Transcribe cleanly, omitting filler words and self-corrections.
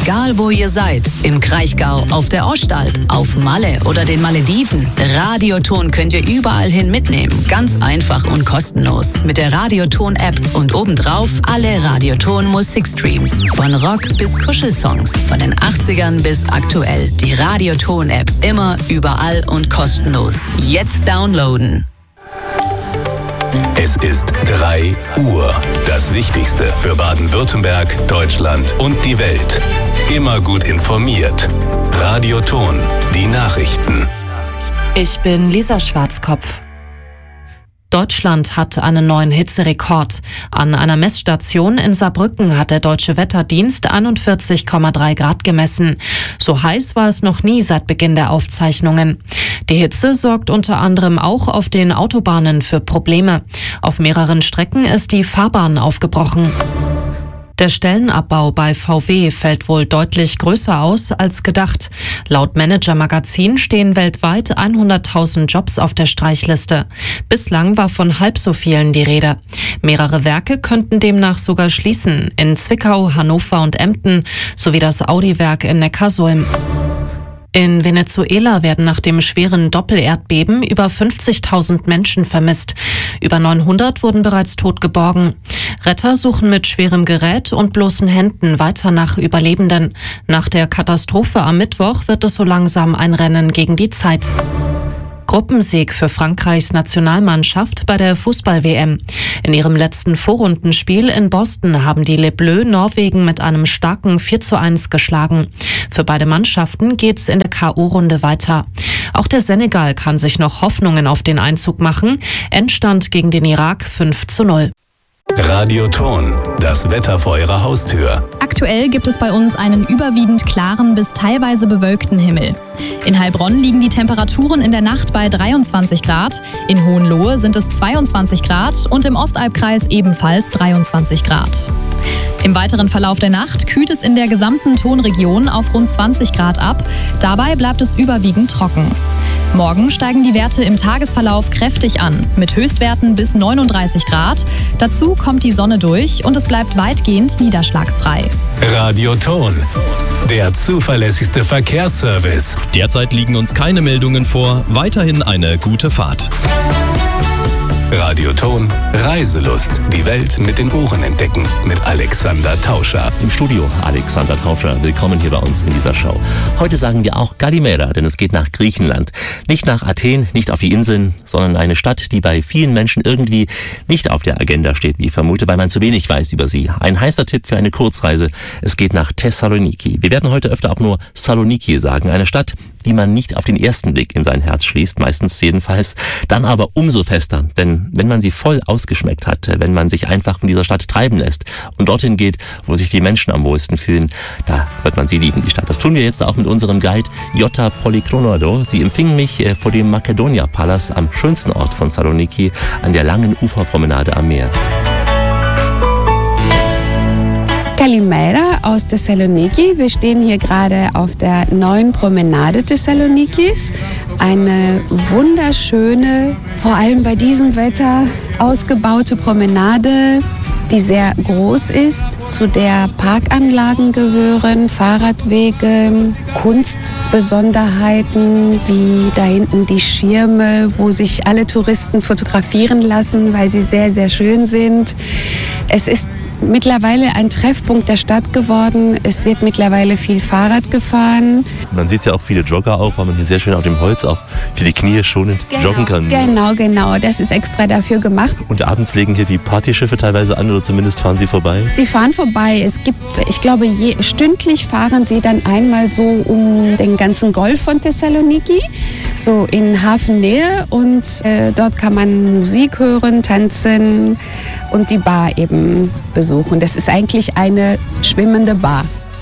Egal wo ihr seid, im Kraichgau, auf der Ostalb, auf Malle oder den Malediven, Radioton könnt ihr überall hin mitnehmen. Ganz einfach und kostenlos. Mit der Radioton-App und obendrauf alle Radioton-Musikstreams. Von Rock bis Kuschelsongs, von den 80ern bis aktuell. Die Radioton-App, immer, überall und kostenlos. Jetzt downloaden. Es ist 3 Uhr. Das Wichtigste für Baden-Württemberg, Deutschland und die Welt. Immer gut informiert. Radioton, die Nachrichten. Ich bin Lisa Schwarzkopf. Deutschland hat einen neuen Hitzerekord. An einer Messstation in Saarbrücken hat der Deutsche Wetterdienst 41,3 Grad gemessen. So heiß war es noch nie seit Beginn der Aufzeichnungen. Die Hitze sorgt unter anderem auch auf den Autobahnen für Probleme. Auf mehreren Strecken ist die Fahrbahn aufgebrochen. Der Stellenabbau bei VW fällt wohl deutlich größer aus als gedacht. Laut Manager Magazin stehen weltweit 100.000 Jobs auf der Streichliste. Bislang war von halb so vielen die Rede. Mehrere Werke könnten demnach sogar schließen, in Zwickau, Hannover und Emden, sowie das Audi-Werk in Neckarsulm. In Venezuela werden nach dem schweren Doppelerdbeben über 50.000 Menschen vermisst. Über 900 wurden bereits tot geborgen. Retter suchen mit schwerem Gerät und bloßen Händen weiter nach Überlebenden. Nach der Katastrophe am Mittwoch wird es so langsam ein Rennen gegen die Zeit. Gruppensieg für Frankreichs Nationalmannschaft bei der Fußball-WM. In ihrem letzten Vorrundenspiel in Boston haben die Les Bleus Norwegen mit einem starken 4:1 geschlagen. Für beide Mannschaften geht's in der K.O.-Runde weiter. Auch der Senegal kann sich noch Hoffnungen auf den Einzug machen. Endstand gegen den Irak 5:0. Radioton, das Wetter vor Ihrer Haustür. Aktuell gibt es bei uns einen überwiegend klaren bis teilweise bewölkten Himmel. In Heilbronn liegen die Temperaturen in der Nacht bei 23 Grad, in Hohenlohe sind es 22 Grad und im Ostalbkreis ebenfalls 23 Grad. Im weiteren Verlauf der Nacht kühlt es in der gesamten Tonregion auf rund 20 Grad ab, dabei bleibt es überwiegend trocken. Morgen steigen die Werte im Tagesverlauf kräftig an, mit Höchstwerten bis 39 Grad. Dazu kommt die Sonne durch und es bleibt weitgehend niederschlagsfrei. Radioton, der zuverlässigste Verkehrsservice. Derzeit liegen uns keine Meldungen vor. Weiterhin eine gute Fahrt. Radioton, Reiselust. Die Welt mit den Ohren entdecken. Mit Alexander Tauscher. Im Studio Alexander Tauscher. Willkommen hier bei uns in dieser Show. Heute sagen wir auch Kalimera, denn es geht nach Griechenland. Nicht nach Athen, nicht auf die Inseln, sondern eine Stadt, die bei vielen Menschen irgendwie nicht auf der Agenda steht, wie ich vermute, weil man zu wenig weiß über sie. Ein heißer Tipp für eine Kurzreise. Es geht nach Thessaloniki. Wir werden heute öfter auch nur Saloniki sagen. Eine Stadt, die man nicht auf den ersten Blick in sein Herz schließt, meistens jedenfalls, dann aber umso fester. Denn wenn man sie voll ausgeschmeckt hat, wenn man sich einfach von dieser Stadt treiben lässt und dorthin geht, wo sich die Menschen am wohlsten fühlen, da wird man sie lieben, die Stadt. Das tun wir jetzt auch mit unserem Guide Jota Polikronodo. Sie empfingen mich vor dem Makedonia Palace am schönsten Ort von Saloniki an der langen Uferpromenade am Meer. Kalimera aus Thessaloniki. Wir stehen hier gerade auf der neuen Promenade Thessalonikis. Eine wunderschöne, vor allem bei diesem Wetter, ausgebaute Promenade, die sehr groß ist, zu der Parkanlagen gehören, Fahrradwege, Kunstbesonderheiten, wie da hinten die Schirme, wo sich alle Touristen fotografieren lassen, weil sie sehr, sehr schön sind. Es ist mittlerweile ein Treffpunkt der Stadt geworden. Es wird mittlerweile viel Fahrrad gefahren. Man sieht ja auch viele Jogger auch, weil man hier sehr schön auf dem Holz auch für die Knie schonend joggen kann. Genau. Das ist extra dafür gemacht. Und abends legen hier die Partyschiffe teilweise an oder zumindest fahren sie vorbei? Sie fahren vorbei. Es gibt, ich glaube, stündlich fahren sie dann einmal so um den ganzen Golf von Thessaloniki, so in Hafennähe. Und dort kann man Musik hören, tanzen und die Bar eben besuchen. Das ist eigentlich eine schwimmende Bar.